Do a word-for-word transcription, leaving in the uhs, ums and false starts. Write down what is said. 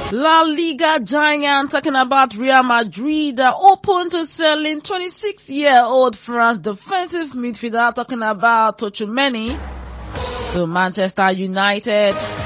La Liga giant talking about Real Madrid are open to selling twenty-six-year-old France defensive midfielder talking about Tchouaméni to Manchester United.